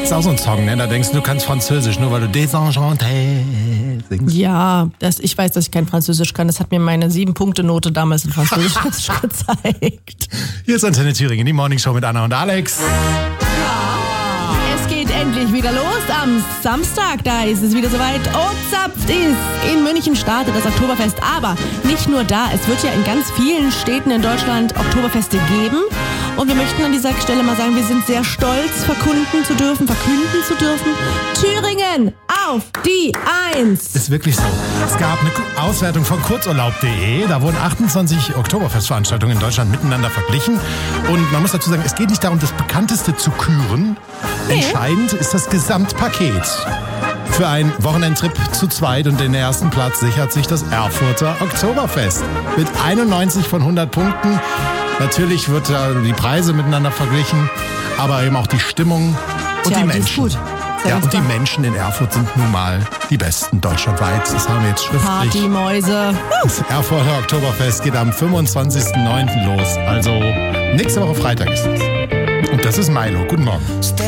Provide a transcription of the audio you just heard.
ist auch so ein Song, ne? Da denkst du kannst Französisch, nur weil du Desenchanté singst. Ja, ich weiß, dass ich kein Französisch kann. Das hat mir meine 7-Punkte-Note damals in Französisch gezeigt. Hier ist Antenne Thüringen, die Morningshow mit Anna und Alex. Es geht endlich wieder los am Samstag. Da ist es wieder soweit. Zapft ist. In München startet das Oktoberfest. Aber nicht nur da. Es wird ja in ganz vielen Städten in Deutschland Oktoberfeste geben. Und wir möchten an dieser Stelle mal sagen, wir sind sehr stolz, verkünden zu dürfen. Thüringen auf die 1. Ist wirklich so. Es gab eine Auswertung von kurzurlaub.de. Da wurden 28 Oktoberfestveranstaltungen in Deutschland miteinander verglichen. Und man muss dazu sagen, es geht nicht darum, das Bekannteste zu küren. Nee. Entscheidend ist das Gesamtpaket. Für einen Wochenendtrip zu zweit und den ersten Platz sichert sich das Erfurter Oktoberfest. Mit 91 von 100 Punkten. Natürlich wird da die Preise miteinander verglichen, aber eben auch die Stimmung und die Menschen. Ist gut. Ja, und die Menschen in Erfurt sind nun mal die besten deutschlandweit. Das haben wir jetzt schriftlich. Partymäuse. Das Erfurter Oktoberfest geht am 25.09. los. Also nächste Woche Freitag ist es. Und das ist Milo. Guten Morgen.